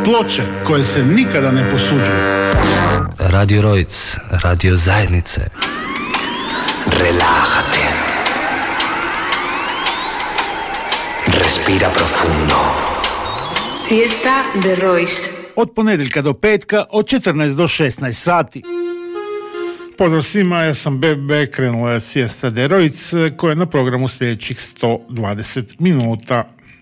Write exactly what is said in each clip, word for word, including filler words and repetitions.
Ploče koje se nikada ne posuđuju. Radio Rojc, radio zajednice. Relájate. Respira profundo. Siesta de Royce. Od ponedjeljka do petka, od četrnaest do šesnaest sati. Pozdrav svima, ja sam Bebe, krenula je Siesta de Royce koja je na programu sljedećih sto dvadeset minuta.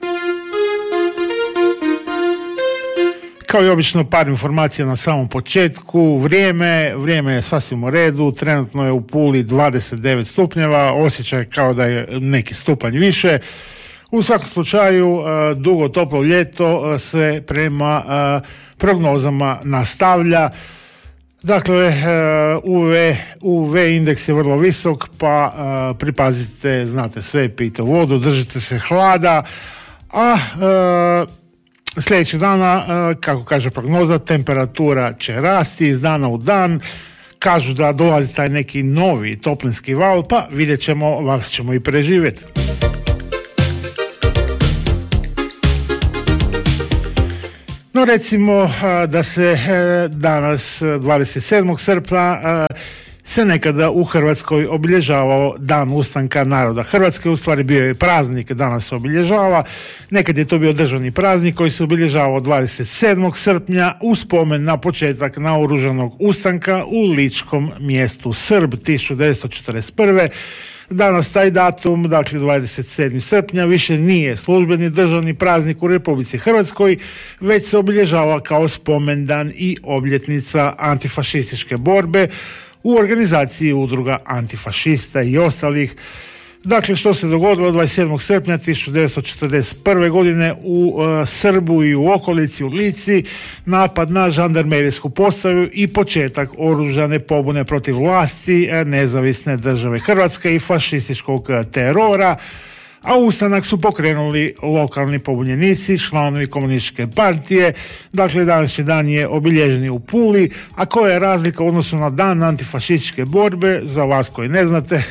Kao i obično, par informacija na samom početku. Vrijeme, vrijeme je sasvim u redu, trenutno je u Puli dvadeset devet stupnjeva, osjećaj kao da je neki stupanj više. U svakom slučaju, dugo toplo ljeto se prema prognozama nastavlja. Dakle, U V, U V indeks je vrlo visok, pa pripazite, znate sve, pijte vodu, držite se hlada, a sljedećeg dana, kako kaže prognoza, temperatura će rasti iz dana u dan. Kažu da dolazi taj neki novi toplinski val, pa vidjet ćemo, valjda ćemo i preživjeti. No recimo da se danas dvadeset sedmog srpnja se nekada u Hrvatskoj obilježavao Dan ustanka naroda Hrvatske, u stvari bio je praznik, danas se obilježava. Nekad je to bio državni praznik koji se obilježavao dvadeset sedmog srpnja u spomen na početak naoružanog ustanka u ličkom mjestu Srb tisuću devetsto četrdeset prve. Danas taj datum, dakle dvadeset sedmog srpnja, više nije službeni državni praznik u Republici Hrvatskoj, već se obilježava kao spomendan i obljetnica antifašističke borbe u organizaciji udruga antifašista i ostalih. Dakle, što se dogodilo dvadeset sedmog srpnja tisuću devetsto četrdeset prve godine u uh, Srbu i u okolici, u Lici, napad na žandarmerijsku postaju i početak oružane pobune protiv vlasti nezavisne države Hrvatske i fašističkog terora, a ustanak su pokrenuli lokalni pobunjenici, članovi komunističke partije. Dakle, današnji dan je obilježen u Puli, a koja je razlika u odnosu na dan antifašističke borbe, za vas koji ne znate?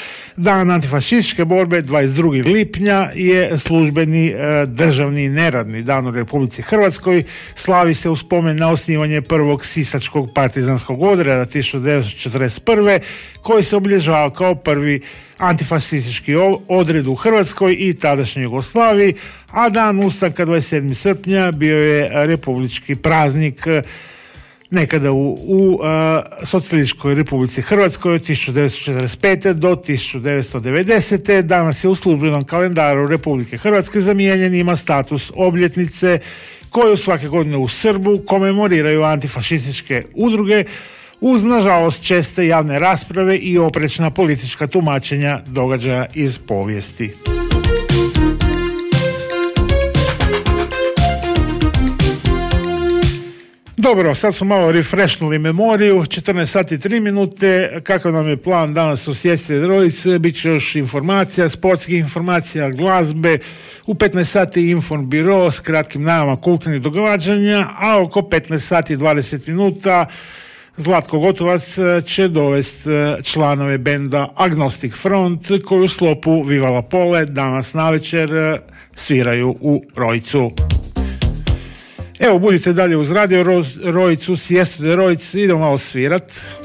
Dan antifašističke borbe dvadeset drugog lipnja je službeni e, državni neradni dan u Republici Hrvatskoj. Slavi se u spomen na osnivanje prvog sisačkog partizanskog odreda tisuću devetsto četrdeset prve koji se obilježava kao prvi antifašistički odred u Hrvatskoj i tadašnjoj Jugoslaviji, a dan ustanka dvadeset sedmog srpnja bio je republički praznik nekada u, u uh, Socijalističkoj Republici Hrvatskoj od tisuću devetsto četrdeset pete do tisuću devetsto devedesete. Danas je u službenom kalendaru Republike Hrvatske zamijenjen, ima status obljetnice koju svake godine u Srbu komemoriraju antifašističke udruge uz, nažalost, česte javne rasprave i oprečna politička tumačenja događaja iz povijesti. Dobro, sad smo malo refreshnuli memoriju, četrnaest sati i tri minute, kakav nam je plan danas u Siesti de Royce, bit će još informacija, sportskih informacija, glazbe, u petnaest sati Inform biro s kratkim najavama kulturnih događanja, a oko petnaest sati i dvadeset minuta Zlatko Gotovac će dovesti članove benda Agnostic Front koji u sklopu Viva la Pole danas navečer sviraju u Rojcu. Evo, budite dalje uz Radio Rojcu, Siestu de Royce, idemo malo svirat.